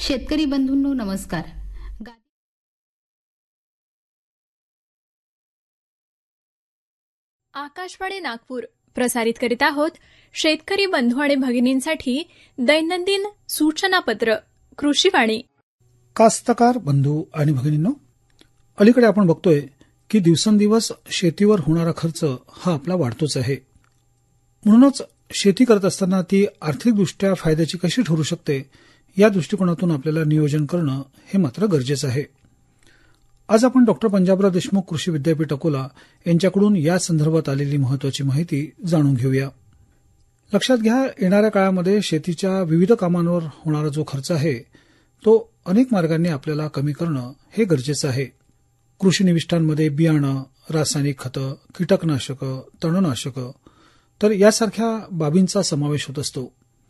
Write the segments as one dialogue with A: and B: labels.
A: शेतकरी बंधूंनो नमस्कार.
B: आकाशवाणी नागपूर प्रसारित करीत आहोत शेतकरी बंधू आणि भगिनींसाठी दैनंदिन सूचनापत्र कृषीवाणी.
C: कास्तकार बंधू आणि भगिनींनो, अलीकडे आपण बघतोय की दिवसेंदिवस शेतीवर होणारा खर्च हा आपला वाढतोच आहे. म्हणूनच शेती करत असताना ती आर्थिकदृष्ट्या फायद्याची कशी ठरू शकते या दृष्टिकोनातून आपल्याला नियोजन करणं हे मात्र गरजेचं आहे. आज आपण डॉक्टर पंजाबराव देशमुख कृषी विद्यापीठ अकोला यांच्याकडून या संदर्भात आलेली महत्वाची माहिती जाणून घेऊया. लक्षात घ्या, येणाऱ्या काळामध्ये शेतीच्या विविध कामांवर होणारा जो खर्च आहे तो अनेक मार्गांनी आपल्याला कमी करणं हे गरजेचं आहे. कृषी निविष्ठांमध्ये बियाणं, रासायनिक खतं, कीटकनाशकं, तणनाशकं तर यासारख्या बाबींचा समावेश होत असतो.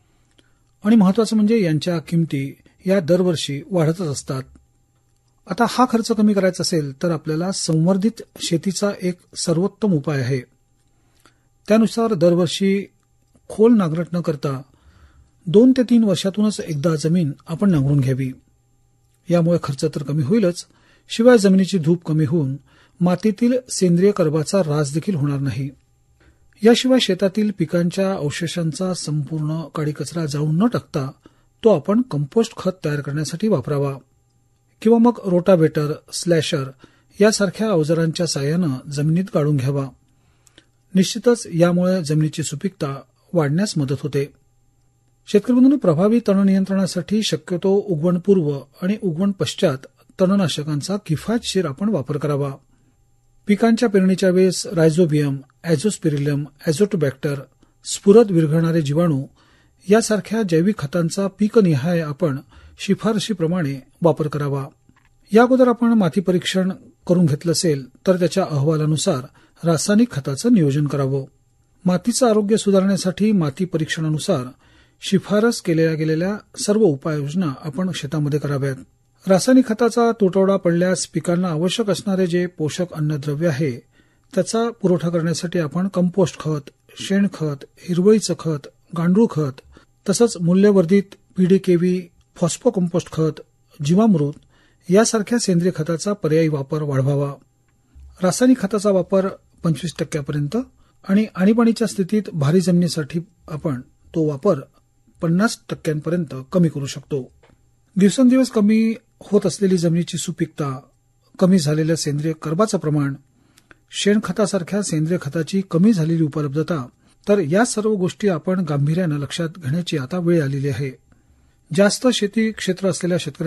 C: आणि महत्वाचं म्हणजे यांच्या किमती या दरवर्षी वाढतच असतात. आता हा खर्च कमी करायचा असेल तर आपल्याला संवर्धित शेतीचा एक सर्वोत्तम उपाय आहे. त्यानुसार दरवर्षी खोल नांगरट न करता 2 ते 3 वर्षातूनच एकदा जमीन आपण नांगरून घ्यावी. यामुळे खर्च तर कमी होईलच, शिवाय जमिनीची धूप कमी होऊन मातीतील सेंद्रिय कर्बाचा ऱ्हास देखील होणार नाही. याशिवाय शेतातील पिकांच्या अवशेषांचा संपूर्ण काडी कचरा जाळून न टाकता तो आपण कंपोस्ट खत तयार करण्यासाठी वापरावा किंवा मग रोटावेटर, स्लॅशर यासारख्या अवजारांच्या साहाय्यानं जमिनीत गाडून घ्यावा. निश्चितच यामुळे जमिनीची सुपीकता वाढण्यास मदत होते. शेतकरी बंधूंनो, प्रभावी तण नियंत्रणासाठी शक्यतो उगवणपूर्व आणि उगवण पश्चात तणनाशकांचा किफायतशीर आपण वापर करावा. पिकांच्या पेरणीच्या वेळेस रायझोबियम, ॲझोस्पिरिलम, ॲझोटोबॅक्टर, स्फुरद विरघळणारे जीवाणू यासारख्या जैविक खतांचा पीकनिहाय आपण शिफारशीप्रमाणे वापर करावा. या अगोदर आपण माती परीक्षण करून घेतलं असेल तर त्याच्या अहवालानुसार रासायनिक खताचं नियोजन करावं. मातीचं आरोग्य सुधारण्यासाठी माती परीक्षणानुसार शिफारस केल्या गेलेल्या सर्व उपाययोजना आपण शेतामध्ये कराव्यात. रासायनिक खताचा तुटवडा पडल्यास पिकांना आवश्यक असणारे जे पोषक अन्नद्रव्य आहे त्याचा पुरवठा करण्यासाठी आपण कंपोस्ट खत, शेणखत, हिरवळीचं खत, गांडूळ खत तसंच मूल्यवर्धित पीडीकेव्ही, फॉस्फो कंपोस्ट खत, जीवामृत यासारख्या सेंद्रिय खताचा पर्यायी वापर वाढवावा. रासायनिक खताचा वापर 25% आणि आणीबाणीच्या स्थितीत भारी जमिनीसाठी आपण तो वापर 50% कमी करू शकतो. दिवसेंदिवस कमी होत असलेली जमिनीची सुपीकता, कमी झालेलं सेंद्रिय कर्बाचं प्रमाण, शेणखतासारख्या सेंद्रिय खताची कमी झालेली उपलब्धता तर या सर्व गोष्टी आपण गांभीर्यानं लक्षात घेण्याची आता वेळ आलेली आहे. जास्त शेती क्षेत्र असलेल्या शेतकऱ्यांना